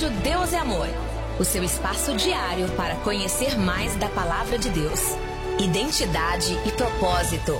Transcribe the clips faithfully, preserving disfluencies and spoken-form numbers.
Rádio Deus é Amor, o seu espaço diário para conhecer mais da Palavra de Deus. Identidade e propósito.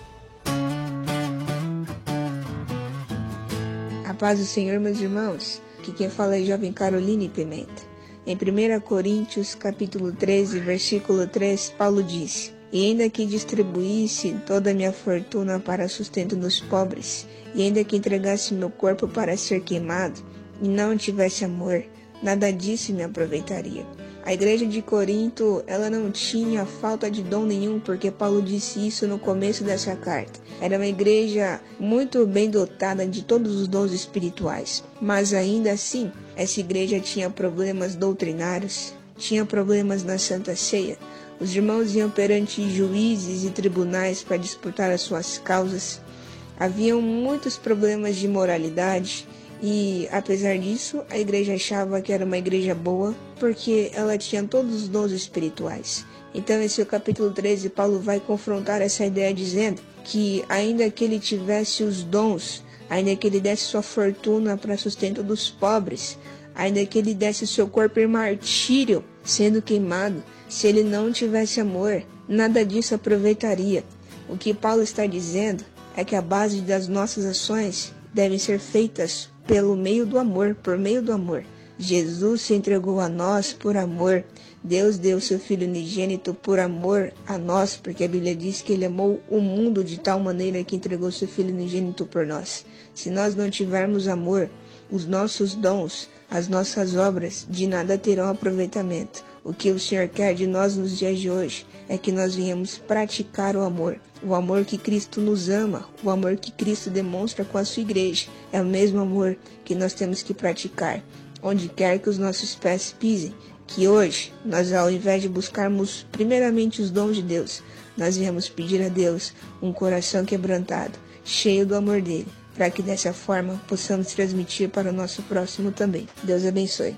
A paz do Senhor, meus irmãos. Aqui quem fala é jovem Caroline Pimenta. Em primeira Coríntios, capítulo treze, versículo três, Paulo disse: E ainda que distribuísse toda a minha fortuna para sustento dos pobres, e ainda que entregasse meu corpo para ser queimado, e não tivesse amor, nada disso me aproveitaria. A igreja de Corinto, ela não tinha falta de dom nenhum, porque Paulo disse isso no começo dessa carta. Era uma igreja muito bem dotada de todos os dons espirituais, mas ainda assim, essa igreja tinha problemas doutrinários, tinha problemas na Santa Ceia. Os irmãos iam perante juízes e tribunais para disputar as suas causas. Haviam muitos problemas de moralidade. E, apesar disso, a igreja achava que era uma igreja boa, porque ela tinha todos os dons espirituais. Então, esse é o capítulo treze, Paulo vai confrontar essa ideia dizendo que, ainda que ele tivesse os dons, ainda que ele desse sua fortuna para sustento dos pobres, ainda que ele desse seu corpo em martírio, sendo queimado, se ele não tivesse amor, nada disso aproveitaria. O que Paulo está dizendo é que a base das nossas ações devem ser feitas pelo meio do amor, por meio do amor. Jesus se entregou a nós por amor. Deus deu seu Filho unigênito por amor a nós, porque a Bíblia diz que Ele amou o mundo de tal maneira que entregou seu Filho unigênito por nós. Se nós não tivermos amor, os nossos dons, as nossas obras, de nada terão aproveitamento. O que o Senhor quer de nós nos dias de hoje é que nós venhamos praticar o amor. O amor que Cristo nos ama, o amor que Cristo demonstra com a sua igreja, é o mesmo amor que nós temos que praticar, onde quer que os nossos pés pisem. Que hoje, nós ao invés de buscarmos primeiramente os dons de Deus, nós viemos pedir a Deus um coração quebrantado, cheio do amor dele, para que dessa forma possamos transmitir para o nosso próximo também. Deus abençoe.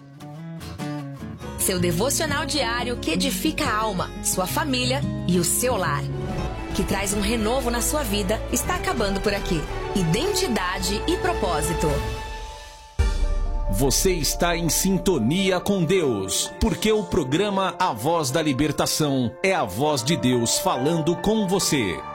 Seu devocional diário que edifica a alma, sua família e o seu lar, que traz um renovo na sua vida, está acabando por aqui. Identidade e propósito. Você está em sintonia com Deus, porque o programa A Voz da Libertação é a voz de Deus falando com você.